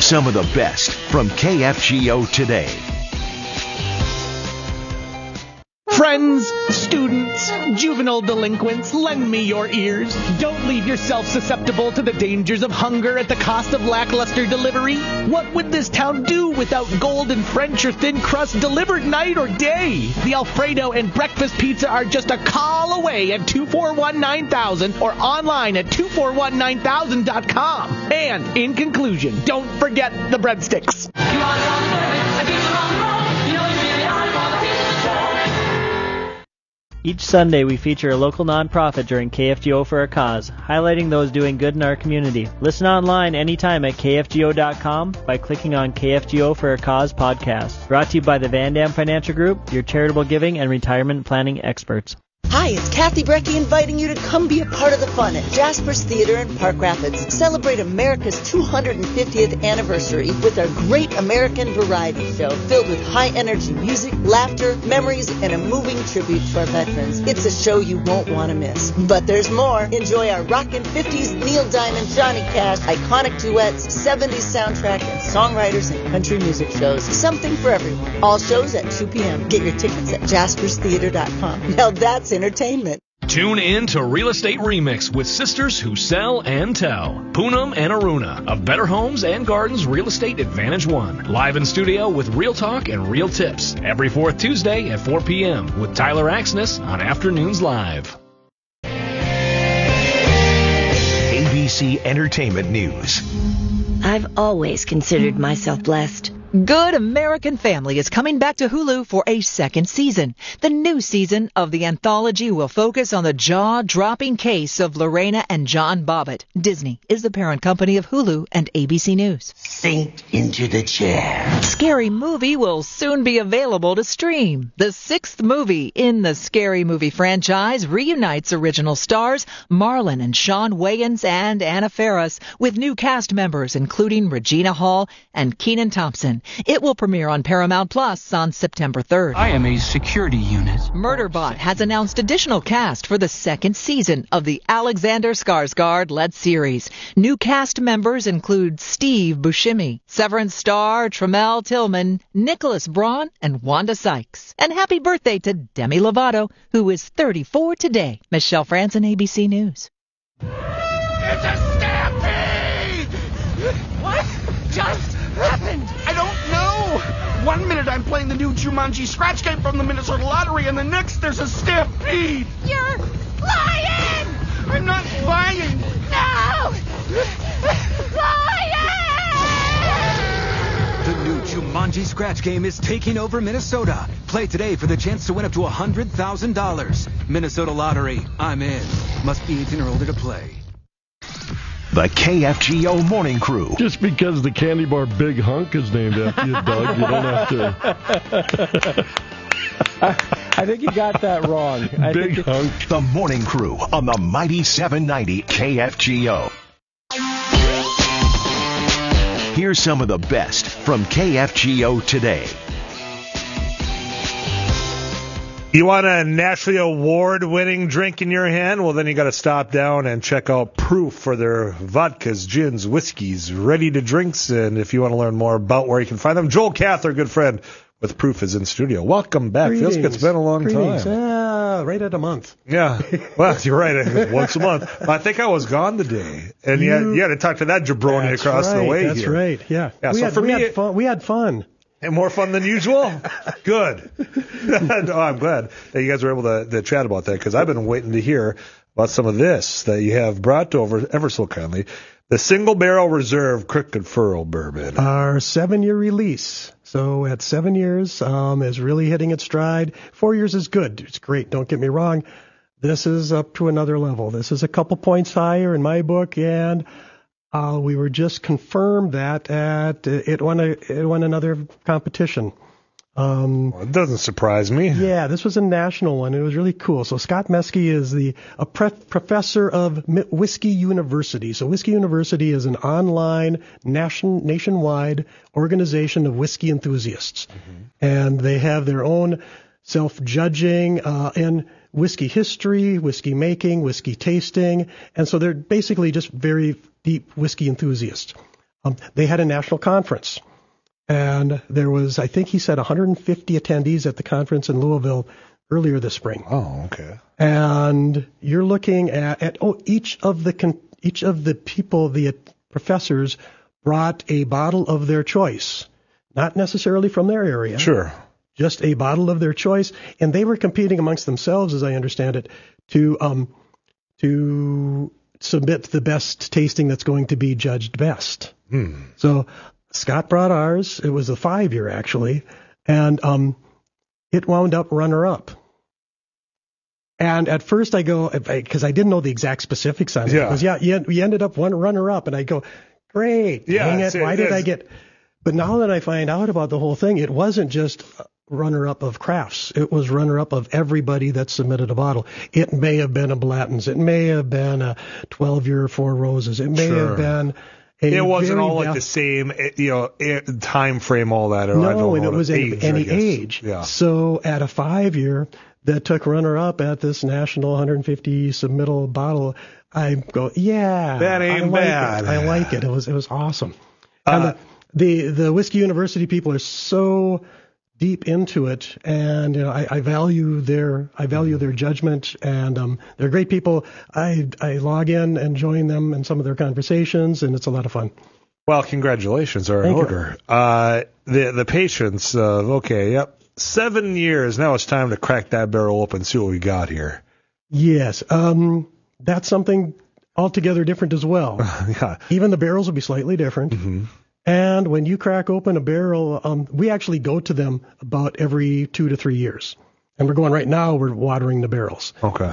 some of the best from KFGO today. Friends, students, juvenile delinquents, lend me your ears. Don't leave yourself susceptible to the dangers of hunger at the cost of lackluster delivery. What would this town do without golden French or thin crust delivered night or day? The Alfredo and breakfast pizza are just a call away at 241-9000 or online at 2419000.com. And in conclusion, don't forget the breadsticks. Each Sunday, we feature a local nonprofit during KFGO for a Cause, highlighting those doing good in our community. Listen online anytime at KFGO.com by clicking on KFGO for a Cause podcast. Brought to you by the Van Dam Financial Group, your charitable giving and retirement planning experts. Hi, it's Kathy Brecky inviting you to come be a part of the fun at Jasper's Theater in Park Rapids. Celebrate America's 250th anniversary with our Great American Variety Show filled with high-energy music, laughter, memories, and a moving tribute to our veterans. It's a show you won't want to miss. But there's more. Enjoy our rockin' 50s Neil Diamond, Johnny Cash, iconic duets, 70s soundtrack, and songwriters and country music shows. Something for everyone. All shows at 2 p.m. Get your tickets at jasperstheater.com. Now that's entertainment. Tune in to Real Estate Remix with sisters who sell and tell. Poonam and Aruna of Better Homes and Gardens Real Estate Advantage One. Live in studio with real talk and real tips. Every fourth Tuesday at 4 p.m. with Tyler Axness on Afternoons Live. ABC Entertainment News. I've always considered myself blessed. Good American Family is coming back to Hulu for a second season. The new season of the anthology will focus on the jaw-dropping case of Lorena and John Bobbitt. Disney is the parent company of Hulu and ABC News. Sink into the chair. Scary Movie will soon be available to stream. The sixth movie in the Scary Movie franchise reunites original stars Marlon and Sean Wayans and Anna Faris with new cast members including Regina Hall and Kenan Thompson. It will premiere on Paramount Plus on September 3rd. I am a security unit. Murderbot has announced additional cast for the second season of the Alexander Skarsgård-led series. New cast members include Steve Buscemi, Severance star Tramell Tillman, Nicholas Braun, and Wanda Sykes. And happy birthday to Demi Lovato, who is 34 today. Michelle Franzen, ABC News. It's a stampede! What just happened? I don't know. 1 minute I'm playing the new Jumanji scratch game from the Minnesota Lottery, and the next there's a stampede. You're lying! I'm not lying. No! Lying! The new Jumanji scratch game is taking over Minnesota. Play today for the chance to win up to $100,000. Minnesota Lottery. I'm in. Must be 18 or older to play. The KFGO Morning Crew. Just because the candy bar Big Hunk is named after you, Doug, you don't have to. I think you got that wrong. Big Hunk. The Morning Crew on the Mighty 790 KFGO. Here's some of the best from KFGO today. You want a nationally award-winning drink in your hand? Well, then you got to stop down and check out Proof for their vodkas, gins, whiskeys, ready-to-drinks. And if you want to learn more about where you can find them, Joel Kath, our good friend with Proof, is in studio. Welcome back. Greetings. Feels like it's been a long time. Right at a month. Yeah. Well, you're right. Once a month. I think I was gone today. And you had to talk to that jabroni across the way That's here. right. Yeah. We had fun. And more fun than usual? Good. Oh, I'm glad that you guys were able to chat about that, because I've been waiting to hear about some of this that you have brought over ever so kindly. The Single Barrel Reserve Crooked Furrow Bourbon. Our 7-year release. So at 7 years is really hitting its stride. 4 years is good. It's great. Don't get me wrong. This is up to another level. This is a couple points higher in my book, and we were just confirmed that it won another competition. Well, it doesn't surprise me. Yeah, this was a national one. It was really cool. So Scott Meskey is a professor of Whiskey University. So Whiskey University is an online nationwide organization of whiskey enthusiasts. Mm-hmm. And they have their own self-judging and whiskey history, whiskey making, whiskey tasting. And so they're basically just very deep whiskey enthusiasts. They had a national conference. And there was, I think he said, 150 attendees at the conference in Louisville earlier this spring. Oh, okay. And you're looking at each of the people, the professors, brought a bottle of their choice, not necessarily from their area. Sure. Just a bottle of their choice, and they were competing amongst themselves, as I understand it, to submit the best tasting that's going to be judged best. So Scott brought ours. It was a 5-year actually, and it wound up runner-up. And at first I go, because I didn't know the exact specifics on it. We ended up one runner-up, and I go, great, dang it, why did I get... But now that I find out about the whole thing, it wasn't just runner-up of crafts. It was runner-up of everybody that submitted a bottle. It may have been a Blanton's. It may have been a 12-year Four Roses. It may have been... It wasn't all like the same, time frame, all that. No, and it was any age. Yeah. So at a 5-year that took runner-up at this national 150 submittal bottle, I go, that ain't bad. I like it. It was awesome. And the Whiskey University people are so deep into it, and I value their judgment, and they're great people. I log in and join them in some of their conversations, and it's a lot of fun. Well, congratulations are in order. The patience, 7 years. Now it's time to crack that barrel open, see what we got here. Yes, that's something altogether different as well. Yeah. Even the barrels will be slightly different. Mm-hmm. And when you crack open a barrel, we actually go to them about every 2 to 3 years. And we're going right now, we're watering the barrels. Okay.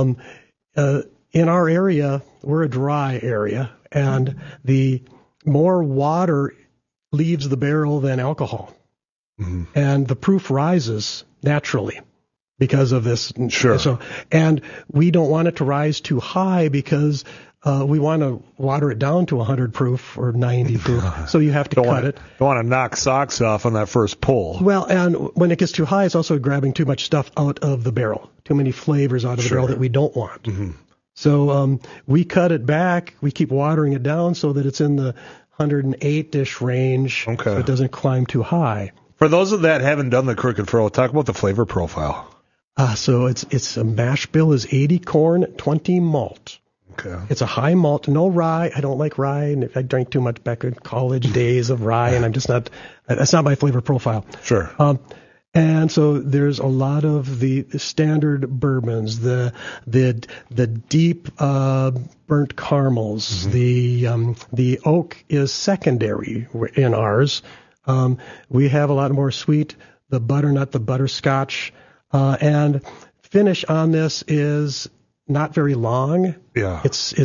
In our area, we're a dry area, and the more water leaves the barrel than alcohol. Mm-hmm. And the proof rises naturally because of this. Sure. So, and we don't want it to rise too high because we want to water it down to 100 proof or 90 proof, so you have to cut it. Don't want to knock socks off on that first pull. Well, and when it gets too high, it's also grabbing too much stuff out of the barrel, too many flavors out of the barrel that we don't want. Mm-hmm. So we cut it back. We keep watering it down so that it's in the 108-ish range, so it doesn't climb too high. For those of that haven't done the Crooked Furrow, talk about the flavor profile. So it's a mash bill is 80 corn, 20 malt. Okay. It's a high malt, no rye. I don't like rye, and I drank too much back in college days of rye, and I'm just not. That's not my flavor profile. Sure. And so there's a lot of the standard bourbons, the deep burnt caramels. Mm-hmm. The oak is secondary in ours. We have a lot more sweet. The butternut, the butterscotch, and finish on this is not very long. Yeah.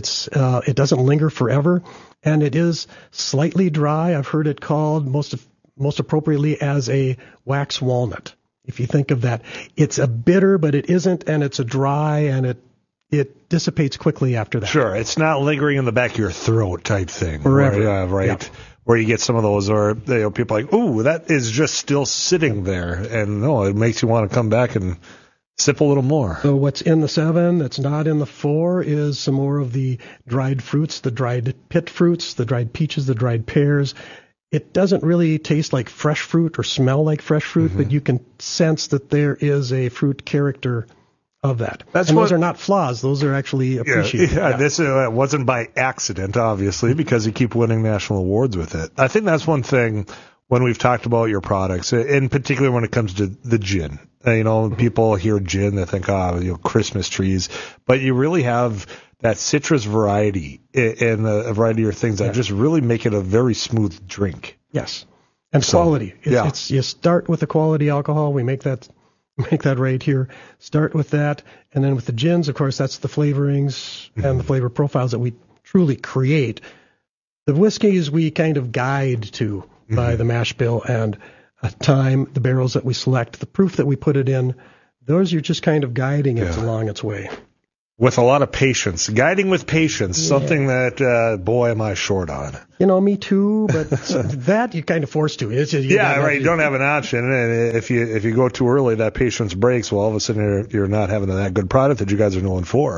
It doesn't linger forever, and it is slightly dry. I've heard it called most appropriately as a wax walnut. If you think of that, it's a bitter, but it isn't, and it's a dry, and it dissipates quickly after that. Sure, it's not lingering in the back of your throat type thing. Forever. Right. Yep. Where you get some of those, or people are like, ooh, that is just still sitting there, and no, it makes you want to come back and sip a little more. So what's in the 7 that's not in the 4 is some more of the dried fruits, the dried pit fruits, the dried peaches, the dried pears. It doesn't really taste like fresh fruit or smell like fresh fruit, but you can sense that there is a fruit character of that. Those are not flaws. Those are actually appreciated. Yeah. This wasn't by accident, obviously, because you keep winning national awards with it. I think that's one thing when we've talked about your products, in particular when it comes to the gin. People hear gin, they think, Christmas trees. But you really have that citrus variety and a variety of things that just really make it a very smooth drink. Yes. And quality. You start with the quality alcohol. We make that right here. Start with that. And then with the gins, of course, that's the flavorings and the flavor profiles that we truly create. The whiskeys we kind of guide to by the mash bill and time, the barrels that we select, the proof that we put it in, those you're just kind of guiding it along its way. With a lot of patience. Guiding with patience, something that, boy, am I short on. Me too, but that you're kind of forced to. You don't have an option. And if you go too early, that patience breaks. Well, all of a sudden you're not having that good product that you guys are known for.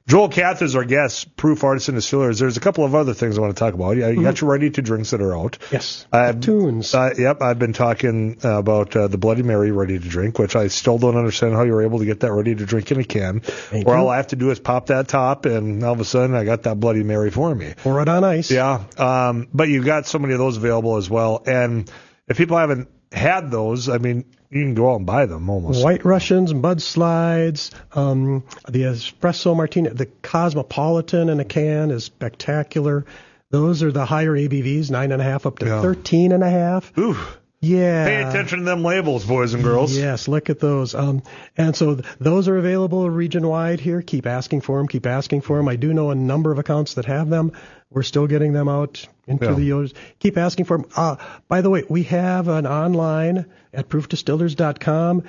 Joel Kath is our guest, Proof Artisan Distillers. There's a couple of other things I want to talk about. You got your ready-to-drinks that are out. Yes, tunes. Yep, I've been talking about the Bloody Mary ready-to-drink, which I still don't understand how you're able to get that ready-to-drink in a can. Where all I have to do is pop that top, and all of a sudden I got that Bloody Mary for me. Pour it on ice. Yeah, but you've got so many of those available as well. And if people haven't had those, I mean, you can go out and buy them almost. White Russians, mudslides, the espresso martini, the Cosmopolitan in a can is spectacular. Those are the higher ABVs, 9.5 up to 13.5. Ooh. Yeah. Pay attention to them labels, boys and girls. Yes, look at those. And so those are available region-wide here. Keep asking for them. I do know a number of accounts that have them. We're still getting them out into the Yodas. Keep asking for them. By the way, we have an online at proofdistillers.com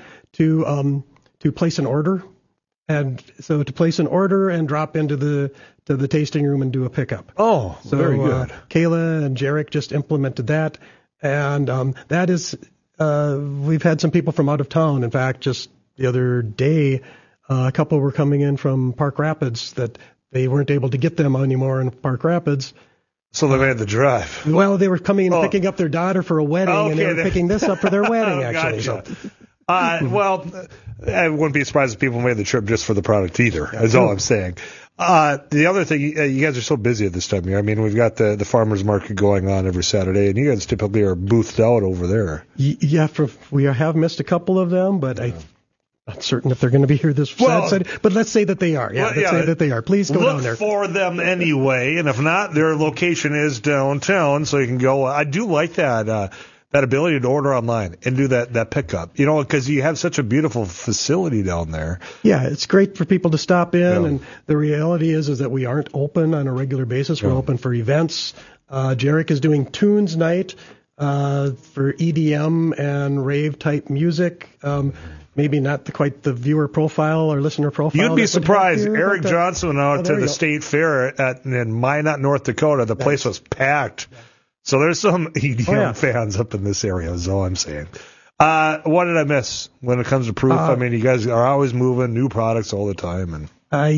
to place an order. And so to place an order and drop into the tasting room and do a pickup. Oh, so, very good. Kayla and Jarek just implemented that. And that is, we've had some people from out of town. In fact, just the other day, a couple were coming in from Park Rapids that they weren't able to get them anymore in Park Rapids. So they made the drive. Well, they were coming in and picking up their daughter for a wedding, and they were picking this up for their wedding, actually. Gotcha. Well, I wouldn't be surprised if people made the trip just for the product either, is all I'm saying. The other thing, you guys are so busy at this time of year. I mean, we've got the farmers market going on every Saturday, and you guys typically are boothed out over there. Yeah, we have missed a couple of them, but I'm not certain if they're going to be here this Saturday. But let's say that they are. Let's say that they are. Please go down there. Look for them anyway, and if not, their location is downtown, so you can go. I do like that ability to order online and do that pickup, because you have such a beautiful facility down there. Yeah, it's great for people to stop in, and the reality is that we aren't open on a regular basis. We're open for events. Jarek is doing Tunes Night for EDM and rave type music. Maybe not quite the viewer profile or listener profile. You'd be surprised. Eric Johnson went out to the state fair in Minot, North Dakota. The place was packed. So there's some EDM fans up in this area, is all I'm saying. What did I miss when it comes to Proof? I mean, you guys are always moving new products all the time.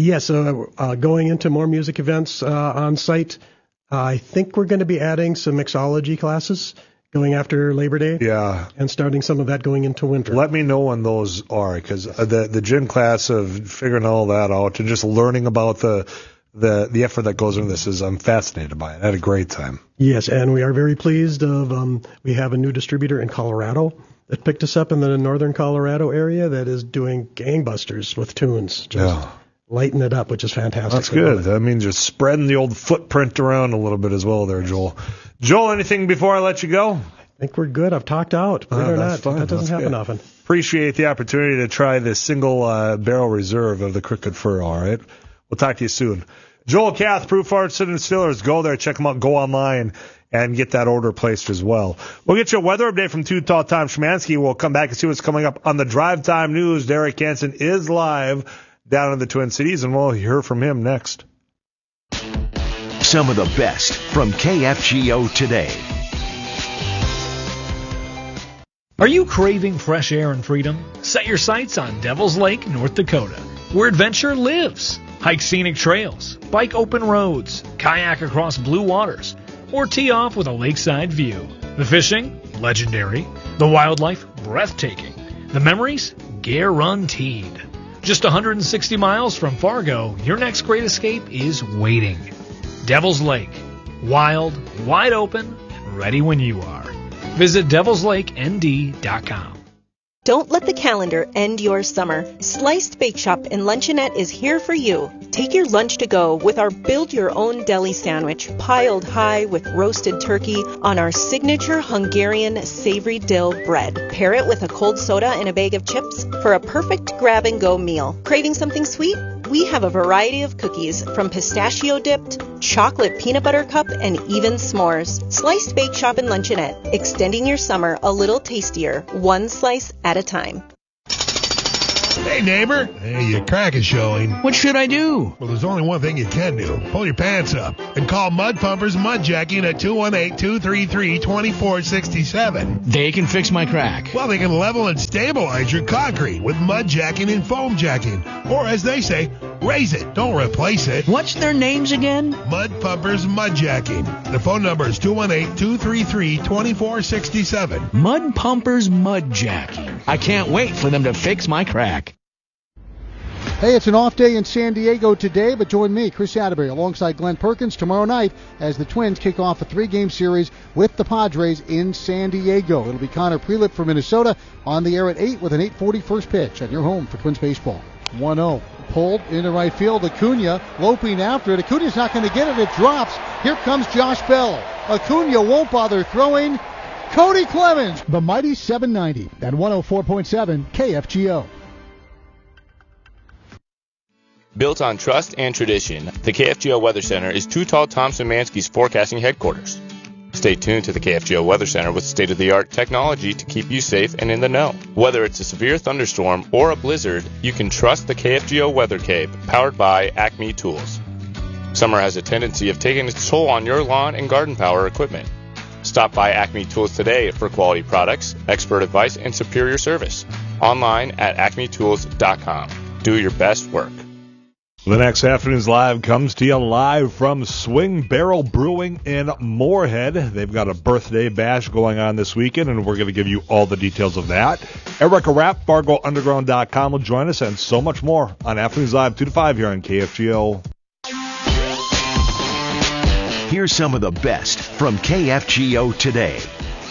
Going into more music events on site, I think we're going to be adding some mixology classes going after Labor Day. Yeah. And starting some of that going into winter. Let me know when those are, because the gym class of figuring all that out and just learning about the effort that goes into this I'm fascinated by it. I had a great time. Yes, and we are very pleased we have a new distributor in Colorado that picked us up in the northern Colorado area that is doing gangbusters with tunes. Lighten it up, which is fantastic. That's good. That means you're spreading the old footprint around a little bit as well there, Joel. Joel, anything before I let you go? I think we're good. I've talked out. Believe it or not, fine. That doesn't happen often. Appreciate the opportunity to try the single barrel reserve of the Crooked Fur, all right? We'll talk to you soon. Joel Kath, Proof Artisan Distillers. Go there, check them out, go online, and get that order placed as well. We'll get you a weather update from Too Tall Tom Szymanski. We'll come back and see what's coming up on the Drive Time News. Derek Hansen is live down in the Twin Cities, and we'll hear from him next. Some of the best from KFGO today. Are you craving fresh air and freedom? Set your sights on Devil's Lake, North Dakota, where adventure lives. Hike scenic trails, bike open roads, kayak across blue waters, or tee off with a lakeside view. The fishing, legendary. The wildlife, breathtaking. The memories, guaranteed. Just 160 miles from Fargo, your next great escape is waiting. Devil's Lake. Wild, wide open, and ready when you are. Visit devilslakend.com. Don't let the calendar end your summer. Sliced Bake Shop and Luncheonette is here for you. Take your lunch to go with our build-your-own deli sandwich, piled high with roasted turkey on our signature Hungarian savory dill bread. Pair it with a cold soda and a bag of chips for a perfect grab-and-go meal. Craving something sweet? We have a variety of cookies, from pistachio-dipped, chocolate peanut butter cup, and even s'mores. Sliced Bake Shop and Luncheonette, extending your summer a little tastier, one slice at a time. Hey, neighbor. Hey, your crack is showing. What should I do? Well, there's only one thing you can do. Pull your pants up and call Mud Pumpers Mud Jacking at 218-233-2467. They can fix my crack. Well, they can level and stabilize your concrete with mud jacking and foam jacking. Or, as they say, raise it. Don't replace it. What's their names again? Mud Pumpers Mud Jacking. Their phone number is 218-233-2467. Mud Pumpers Mud Jacking. I can't wait for them to fix my crack. Hey, it's an off day in San Diego today, but join me, Chris Atterbury, alongside Glenn Perkins tomorrow night as the Twins kick off a 3-game series with the Padres in San Diego. It'll be Connor Prelip for Minnesota on the air at 8 with an 8:40 first pitch on your home for Twins baseball. 1-0. Pulled into right field. Acuna loping after it. Acuna's not going to get it. It drops. Here comes Josh Bell. Acuna won't bother throwing. Cody Clemens. The mighty 790 and 104.7 KFGO. Built on trust and tradition, the KFGO Weather Center is Too Tall Tom Szymanski's forecasting headquarters. Stay tuned to the KFGO Weather Center with state-of-the-art technology to keep you safe and in the know. Whether it's a severe thunderstorm or a blizzard, you can trust the KFGO Weather Cape, powered by Acme Tools. Summer has a tendency of taking its toll on your lawn and garden power equipment. Stop by Acme Tools today for quality products, expert advice, and superior service. Online at acmetools.com. Do your best work. The next afternoon's live comes to you live from Swing Barrel Brewing in Moorhead. They've got a birthday bash going on this weekend, and we're going to give you all the details of that. Erica Rapp, FargoUnderground.com will join us, and so much more on Afternoons Live 2 to 5 here on KFGO. Here's some of the best from KFGO today.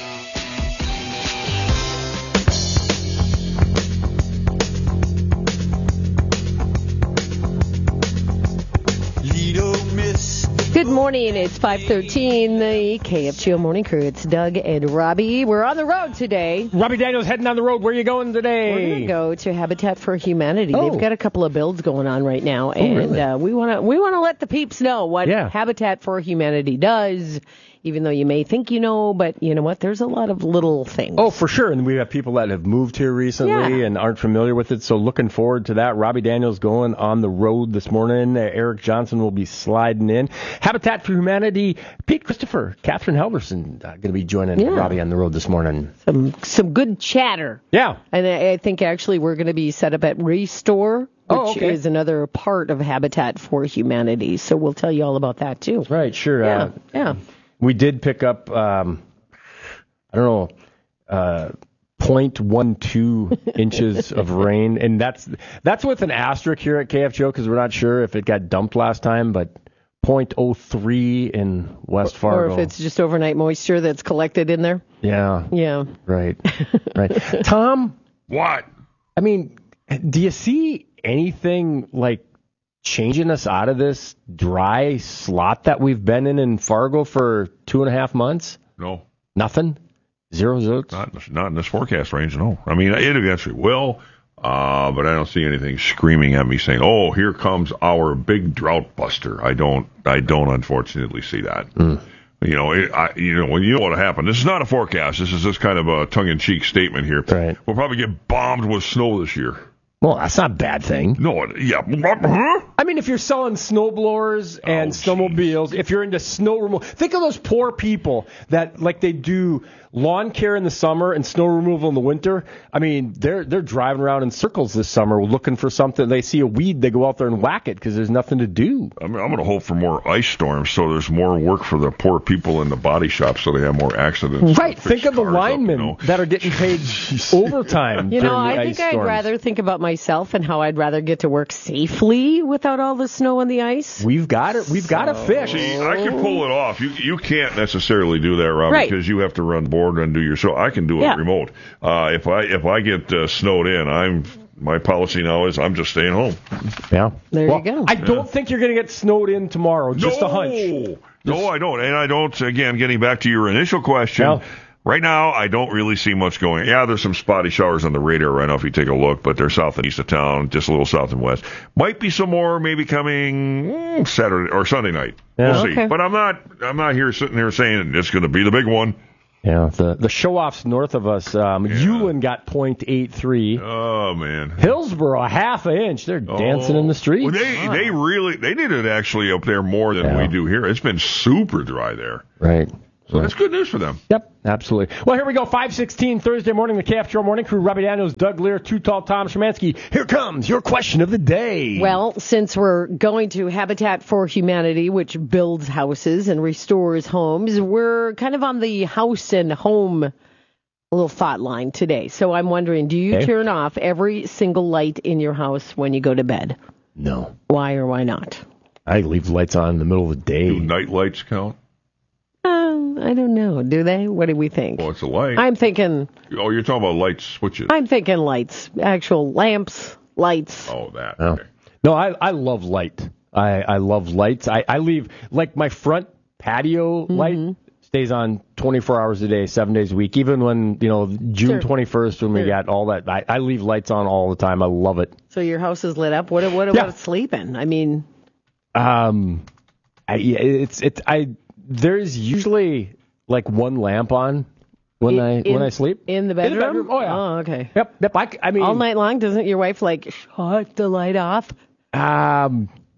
Good morning. It's 5:13, the KFGO Morning Crew. It's Doug and Robbie. We're on the road today. Robbie Daniels heading on the road. Where are you going today? We're going to go to Habitat for Humanity. Oh. They've got a couple of builds going on right now, and really? we want to let the peeps know what Habitat for Humanity does. Even though you may think you know, but you know what? There's a lot of little things. Oh, for sure. And we have people that have moved here recently and aren't familiar with it. So looking forward to that. Robbie Daniels going on the road this morning. Eric Johnson will be sliding in. Habitat for Humanity, Pete Christopher, Catherine Helverson going to be joining Robbie on the road this morning. Some good chatter. Yeah. And I think actually we're going to be set up at Restore, which is another part of Habitat for Humanity. So we'll tell you all about that too. Right, sure. Yeah. We did pick up, 0.12 inches of rain, and that's with an asterisk here at KFGO because we're not sure if it got dumped last time, but 0.03 in West Fargo. Or if it's just overnight moisture that's collected in there. Yeah. Yeah. Right. Tom? What? I mean, do you see anything like changing us out of this dry slot that we've been in Fargo for 2.5 months? No. Nothing? Zero zooks? Not in this forecast range, no. I mean, it eventually will, but I don't see anything screaming at me saying, "Oh, here comes our big drought buster." I don't unfortunately see that. When you know what happened. This is not a forecast. This is just kind of a tongue-in-cheek statement here. Right. We'll probably get bombed with snow this year. Well, that's not a bad thing. No, yeah. I mean, if you're selling snowblowers and snowmobiles, if you're into snow removal, think of those poor people that, like, they do lawn care in the summer and snow removal in the winter. I mean, they're driving around in circles this summer looking for something. They see a weed, they go out there and whack it because there's nothing to do. I mean, I'm going to hope for more ice storms so there's more work for the poor people in the body shop so they have more accidents. Right. Think of the linemen that are getting paid overtime. I think I'd rather think about myself and how I'd rather get to work safely without all the snow and the ice. We've got it. We've got to fix. See, I can pull it off. You can't necessarily do that, Rob, because you have to run board and do your show. I can do it remote. If I get snowed in, my policy now is I'm just staying home. Yeah. There you go. I don't think you're going to get snowed in tomorrow. Just a hunch. No, I don't. And I don't, again, getting back to your initial question, right now I don't really see much going. Yeah, there's some spotty showers on the radar right now if you take a look, but they're south and east of town, just a little south and west. Might be some more maybe coming Saturday or Sunday night. Yeah. We'll see. But I'm not sitting here saying it's going to be the big one. Yeah, the show-offs north of us, Hewlin got .83. Oh, man. Hillsboro, a half an inch. They're dancing in the streets. Well, they need it actually up there more than we do here. It's been super dry there. Right. So that's good news for them. Yep, absolutely. Well, here we go. 5:16 Thursday morning, the KFGO Morning Crew. Robbie Daniels, Doug Lear, Too Tall, Tom Szymanski. Here comes your question of the day. Well, since we're going to Habitat for Humanity, which builds houses and restores homes, we're kind of on the house and home little thought line today. So I'm wondering, do you turn off every single light in your house when you go to bed? No. Why or why not? I leave the lights on in the middle of the day. Do night lights count? I don't know. Do they? What do we think? Well, it's a light. I'm thinking... Oh, you're talking about light switches. I'm thinking lights. Actual lamps, lights. Oh, that. Oh. Okay. No, I love light. I love lights. I leave, like, my front patio light stays on 24 hours a day, 7 days a week. Even when, June 21st, when we got all that, I leave lights on all the time. I love it. So your house is lit up? What about sleeping? I mean... There's usually like one lamp on when I sleep. In the bedroom? In the bedroom? Oh, yeah. Oh, okay. Yep. I mean, all night long, doesn't your wife shut the light off? I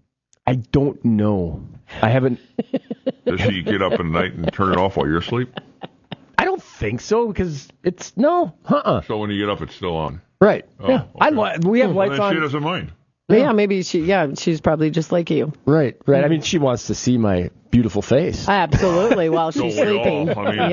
don't know. I haven't. Does she get up at night and turn it off while you're asleep? I don't think so because it's no. So when you get up, it's still on. Right. Oh, yeah. Okay. We have lights on. She doesn't mind. Yeah, maybe she's probably just like you. Right. I mean, she wants to see my beautiful face. Absolutely, while she's sleeping.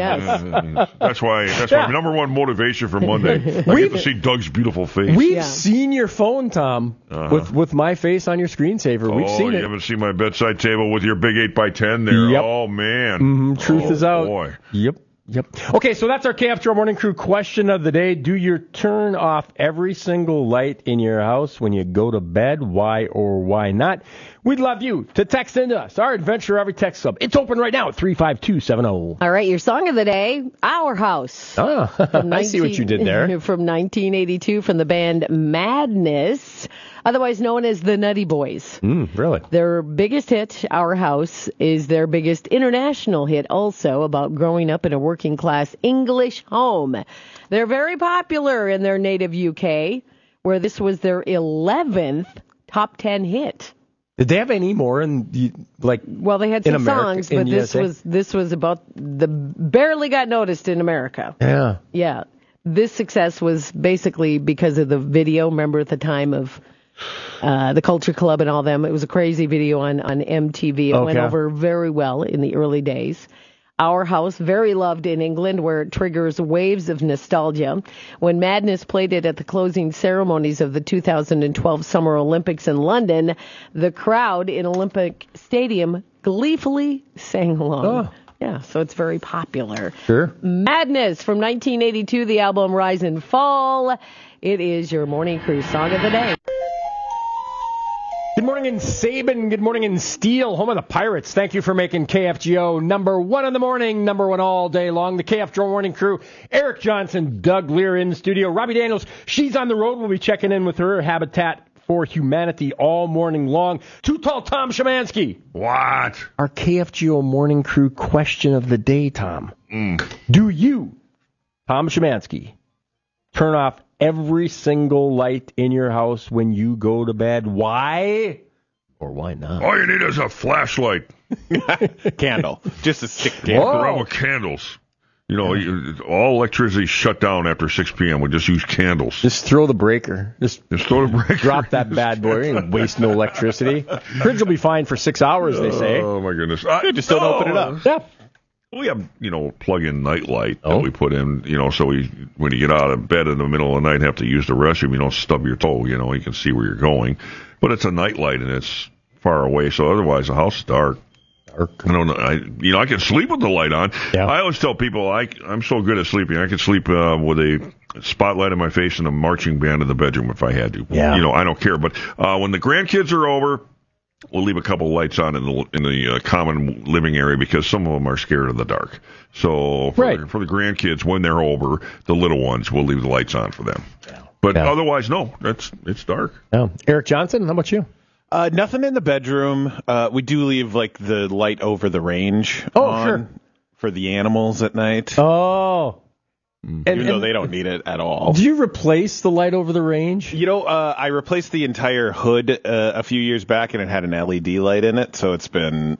Yes. That's my number one motivation for Monday. I get to see Doug's beautiful face. We've seen your phone, Tom, with my face on your screensaver. We've seen it. You haven't seen my bedside table with your big 8x10 there? Yep. Oh, man. Truth is out. Boy. Yep. Okay, so that's our KFGO Morning Crew question of the day. Do you turn off every single light in your house when you go to bed? Why or why not? We'd love you to text into us. Our Adventure Every Text Club. It's open right now at 35270. All right, your song of the day, Our House. I see what you did there. From 1982 from the band Madness, otherwise known as the Nutty Boys. Really? Their biggest hit, Our House, is their biggest international hit also, about growing up in a working-class English home. They're very popular in their native UK, where this was their 11th top 10 hit. Did they have any more Well, they had some songs, but this was about barely got noticed in America. Yeah. Yeah. This success was basically because of the video. Remember at the time of the Culture Club and all them, it was a crazy video on MTV. It went over very well in the early days. Our House, very loved in England, where it triggers waves of nostalgia. When Madness played it at the closing ceremonies of the 2012 Summer Olympics in London, the crowd in Olympic Stadium gleefully sang along. Oh. Yeah, so it's very popular. Sure. Madness from 1982, the album Rise and Fall. It is your Morning Crew song of the day. Good morning in Sabin. Good morning in Steele, home of the Pirates. Thank you for making KFGO number one in the morning, number one all day long. The KFGO Morning Crew, Eric Johnson, Doug Lear in the studio. Robbie Daniels, she's on the road. We'll be checking in with her. Habitat for Humanity all morning long. Too Tall, Tom Szymanski. What? Our KFGO Morning Crew question of the day, Tom. Do you, Tom Szymanski, turn off every single light in your house when you go to bed? Why or why not? All you need is a flashlight. Candle. Just a stick candle. Around with candles. All electricity shut down after 6 p.m. We just use candles. Just throw the breaker. Just throw the breaker. Drop that bad boy and waste no electricity. Fridge will be fine for 6 hours, they say. Oh, my goodness. Just don't open it up. Yeah. We have, plug-in nightlight that we put in, so when you get out of bed in the middle of the night and have to use the restroom, you don't stub your toe, you can see where you're going. But it's a nightlight and it's far away, so otherwise the house is dark. I don't know. I can sleep with the light on. Yeah. I always tell people I'm so good at sleeping. I could sleep with a spotlight in my face and a marching band in the bedroom if I had to. Yeah. I don't care. But when the grandkids are over, we'll leave a couple of lights on in the common living area because some of them are scared of the dark. So for the grandkids, when they're over, the little ones, we'll leave the lights on for them. Yeah. But otherwise, no, it's dark. Yeah. Eric Johnson, how about you? Nothing in the bedroom. We do leave the light over the range. Oh, sure. for the animals at night. Oh. Even though they don't need it at all. Do you replace the light over the range? I replaced the entire hood a few years back, and it had an LED light in it, so it's been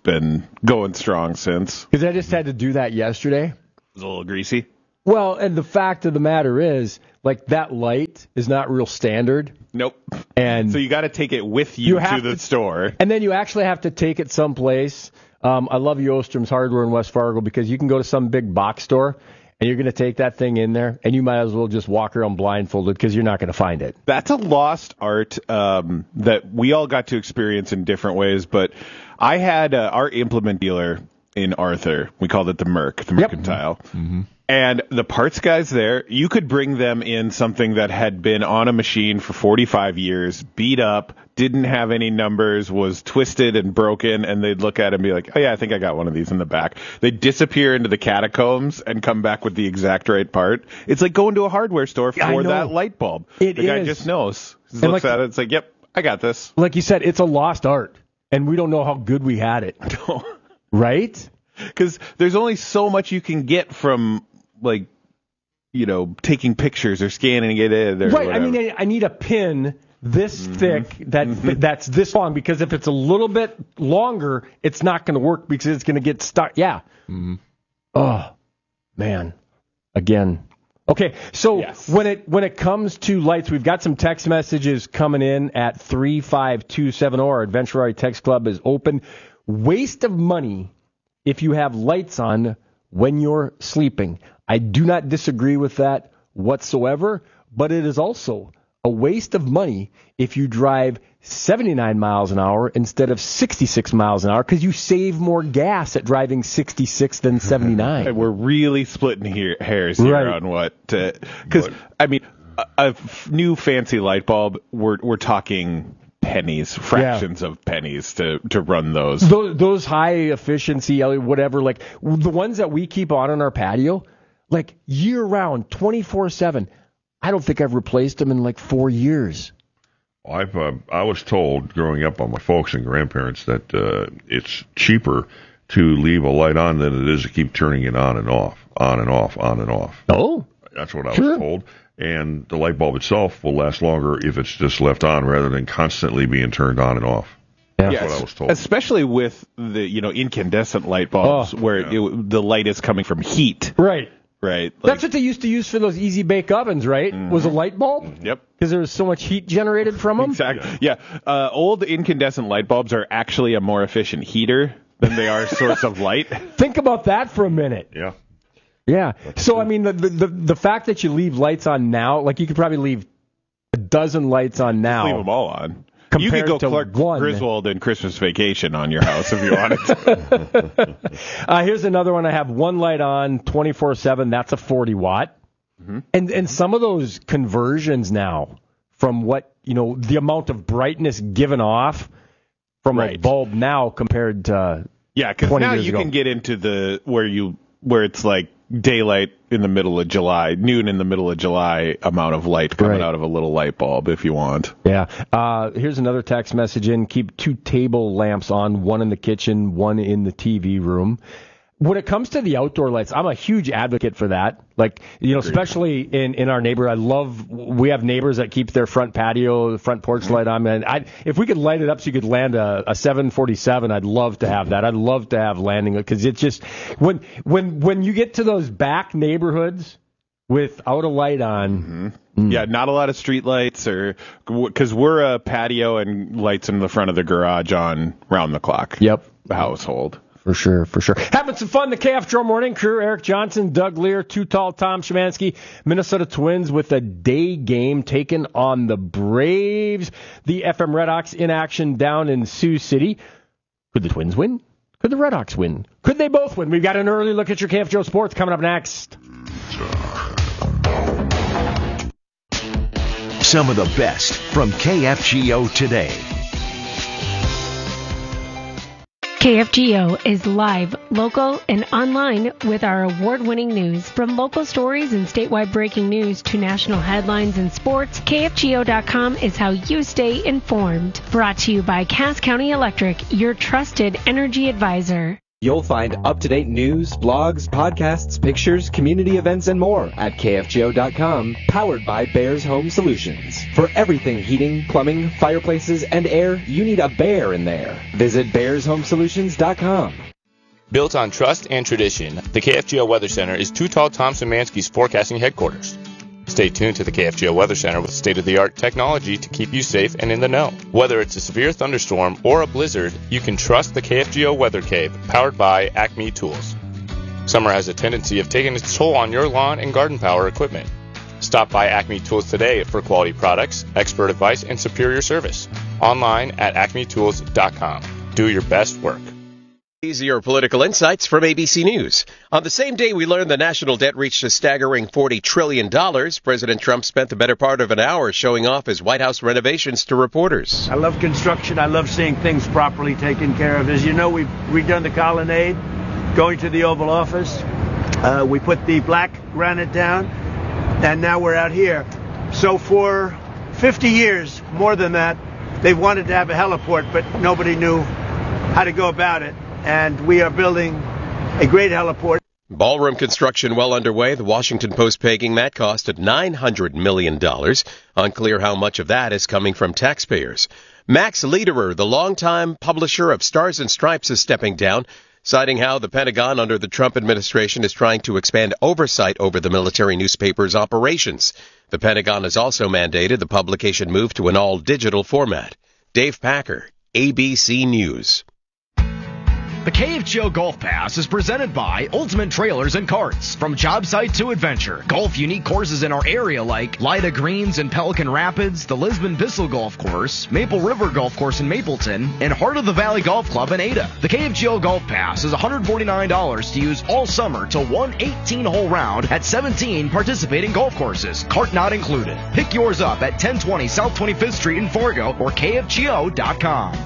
going strong since. Because I just had to do that yesterday. It was a little greasy. Well, and the fact of the matter is, like, that light is not real standard. Nope. And so you got to take it with you to the store. And then you actually have to take it someplace. I love Yostrom's Hardware in West Fargo because you can go to some big box store and you're going to take that thing in there and you might as well just walk around blindfolded because you're not going to find it. That's a lost art that we all got to experience in different ways. But I had our implement dealer in Arthur. We called it the Mercantile. Mm-hmm. And the parts guys there, you could bring them in something that had been on a machine for 45 years, beat up, didn't have any numbers, was twisted and broken, and they'd look at it and be like, oh yeah, I think I got one of these in the back. They'd disappear into the catacombs and come back with the exact right part. It's like going to a hardware store for that light bulb. The guy just knows. He looks at it, it's like, yep, I got this. Like you said, it's a lost art, and we don't know how good we had it. Right? Because there's only so much you can get from, like, taking pictures or scanning it in. Or right. whatever. I mean, I need a pin this thick that's this long, because if it's a little bit longer, it's not going to work because it's going to get stuck. Yeah. Mm-hmm. Oh, man. Again. Okay, so when it comes to lights, we've got some text messages coming in at 35270. Our Adventure Text Club is open. Waste of money if you have lights on when you're sleeping. I do not disagree with that whatsoever, but it is also a waste of money if you drive 79 miles an hour instead of 66 miles an hour because you save more gas at driving 66 than 79. And we're really splitting hairs here on what, because I mean, a new fancy light bulb, we're talking pennies, fractions of pennies to run those. Those high efficiency, whatever, like the ones that we keep on our patio, like year round, 24/7. I don't think I've replaced them in like 4 years. I was told growing up by my folks and grandparents that it's cheaper to leave a light on than it is to keep turning it on and off, on and off, on and off. Oh, that's what I was told. And the light bulb itself will last longer if it's just left on rather than constantly being turned on and off. That's what I was told. Especially with the incandescent light bulbs where the light is coming from heat. Right. Right. That's what they used to use for those easy bake ovens, right? Mm-hmm. Was a light bulb? Yep. Because there was so much heat generated from them? Exactly. Yeah. Old incandescent light bulbs are actually a more efficient heater than they are a source of light. Think about that for a minute. Yeah. Yeah. So, I mean, the fact that you leave lights on now, like you could probably leave a dozen lights on now. Leave them all on. You could go Clark Griswold and Christmas Vacation on your house if you wanted. Here's another one. I have one light on 24/7. That's a 40 watt. Mm-hmm. And some of those conversions now from what, the amount of brightness given off from a bulb now compared to because now you can get into where it's like daylight in the middle of July, noon in the middle of July amount of light coming out of a little light bulb if you want. Yeah. Here's another text message in. Keep 2 table lamps on, one in the kitchen, one in the TV room. When it comes to the outdoor lights, I'm a huge advocate for that. Like, especially in our neighborhood, we have neighbors that keep their front patio, front porch light on. And if we could light it up so you could land a 747, I'd love to have that. I'd love to have landing, because it's just, when you get to those back neighborhoods without a light on. Mm-hmm. Yeah, not a lot of street lights, because we're a patio and lights in the front of the garage on round the clock. Yep. The household. For sure. Having some fun. The KFGO Morning Crew, Eric Johnson, Doug Lear, Too Tall, Tom Szymanski. Minnesota Twins with a day game taking on the Braves. The FM Redhawks in action down in Sioux City. Could the Twins win? Could the Redhawks win? Could they both win? We've got an early look at your KFGO Sports coming up next. Some of the best from KFGO today. KFGO is live, local, and online with our award-winning news. From local stories and statewide breaking news to national headlines and sports, KFGO.com is how you stay informed. Brought to you by Cass County Electric, your trusted energy advisor. You'll find up-to-date news, blogs, podcasts, pictures, community events, and more at KFGO.com, powered by Bears Home Solutions. For everything heating, plumbing, fireplaces, and air, you need a bear in there. Visit BearsHomeSolutions.com. Built on trust and tradition, the KFGO Weather Center is Too Tall Tom Szymanski's forecasting headquarters. Stay tuned to the KFGO Weather Center with state-of-the-art technology to keep you safe and in the know. Whether it's a severe thunderstorm or a blizzard, you can trust the KFGO Weather Cave, powered by Acme Tools. Summer has a tendency of taking its toll on your lawn and garden power equipment. Stop by Acme Tools today for quality products, expert advice, and superior service. Online at acmetools.com. Do your best work. Easier political insights from ABC News. On the same day we learned the national debt reached a staggering $40 trillion, President Trump spent the better part of an hour showing off his White House renovations to reporters. I love construction. I love seeing things properly taken care of. As you know, we've redone the colonnade, going to the Oval Office. We put the black granite down, and now we're out here. So for 50 years, more than that, they've wanted to have a heliport, but nobody knew how to go about it. And we are building a great heliport. Ballroom construction well underway. The Washington Post pegging that cost at $900 million. Unclear how much of that is coming from taxpayers. Max Lederer, the longtime publisher of Stars and Stripes, is stepping down, citing how the Pentagon under the Trump administration is trying to expand oversight over the military newspaper's operations. The Pentagon has also mandated the publication move to an all-digital format. Dave Packer, ABC News. The KFGO Golf Pass is presented by Ultimate Trailers and Carts. From job site to adventure, golf unique courses in our area like Lida Greens in Pelican Rapids, the Lisbon Bissell Golf Course, Maple River Golf Course in Mapleton, and Heart of the Valley Golf Club in Ada. The KFGO Golf Pass is $149 to use all summer to one 18-hole round at 17 participating golf courses, cart not included. Pick yours up at 1020 South 25th Street in Fargo or KFGO.com.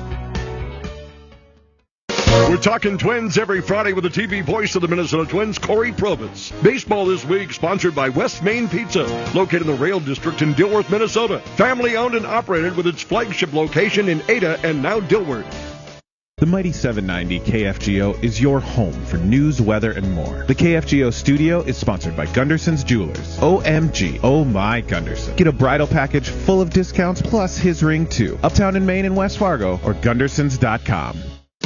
We're talking Twins every Friday with the TV voice of the Minnesota Twins, Corey Probitz. Baseball this week sponsored by West Main Pizza, located in the Rail District in Dilworth, Minnesota. Family owned and operated with its flagship location in Ada and now Dilworth. The Mighty 790 KFGO is your home for news, weather, and more. The KFGO studio is sponsored by Gunderson's Jewelers. OMG, oh my Gunderson. Get a bridal package full of discounts plus his ring too. Uptown in Maine and West Fargo or Gundersons.com.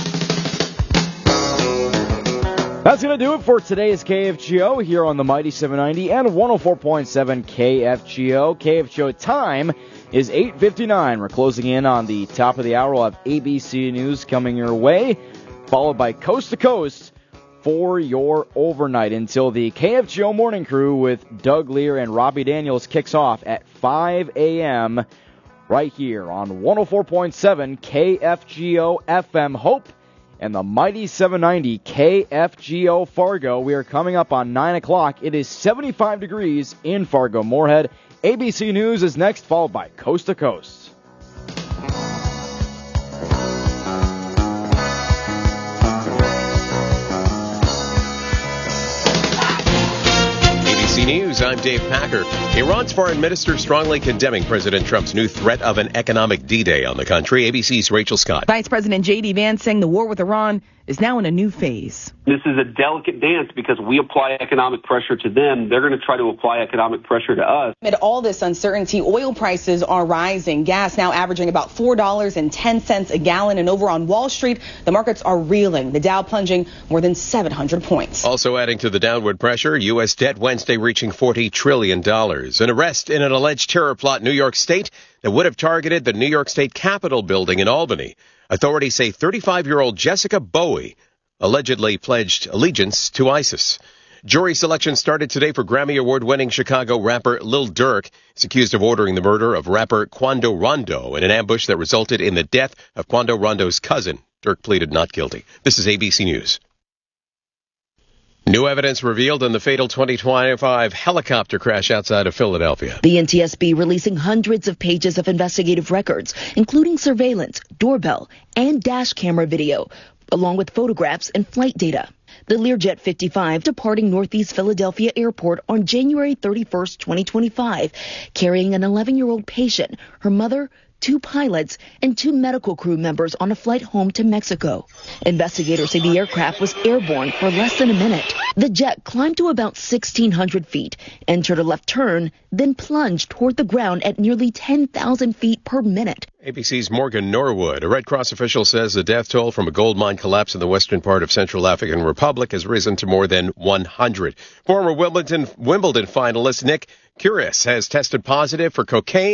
That's going to do it for today's KFGO here on the Mighty 790 and 104.7 KFGO. KFGO time is 8:59. We're closing in on the top of the hour. We'll have ABC News coming your way, followed by Coast to Coast for your overnight until the KFGO Morning Crew with Doug Lear and Robbie Daniels kicks off at 5 a.m. right here on 104.7 KFGO FM Hope and the Mighty 790 KFGO Fargo. We are coming up on 9 o'clock. It is 75 degrees in Fargo-Moorhead. ABC News is next, followed by Coast to Coast. ABC News, I'm Dave Packer. Iran's foreign minister strongly condemning President Trump's new threat of an economic D-Day on the country. ABC's Rachel Scott. Vice President J.D. Vance saying the war with Iran is now in a new phase. This is a delicate dance because we apply economic pressure to them. They're going to try to apply economic pressure to us. Amid all this uncertainty, oil prices are rising. Gas now averaging about $4.10 a gallon. And over on Wall Street, the markets are reeling. The Dow plunging more than 700 points. Also adding to the downward pressure, U.S. debt Wednesday reaching $40 trillion. An arrest in an alleged terror plot in New York State that would have targeted the New York State Capitol building in Albany. Authorities say 35-year-old Jessica Bowie allegedly pledged allegiance to ISIS. Jury selection started today for Grammy Award-winning Chicago rapper Lil Durk. He's accused of ordering the murder of rapper Quando Rondo in an ambush that resulted in the death of Quando Rondo's cousin. Durk pleaded not guilty. This is ABC News. New evidence revealed in the fatal 2025 helicopter crash outside of Philadelphia. The NTSB releasing hundreds of pages of investigative records, including surveillance, doorbell, and dash camera video, along with photographs and flight data. The Learjet 55 departing Northeast Philadelphia Airport on January 31st, 2025, carrying an 11-year-old patient, her mother, 2 pilots, and 2 medical crew members on a flight home to Mexico. Investigators say the aircraft was airborne for less than a minute. The jet climbed to about 1,600 feet, entered a left turn, then plunged toward the ground at nearly 10,000 feet per minute. ABC's Morgan Norwood. A Red Cross official says the death toll from a gold mine collapse in the western part of Central African Republic has risen to more than 100. Former Wimbledon finalist Nick Kyrgios has tested positive for cocaine.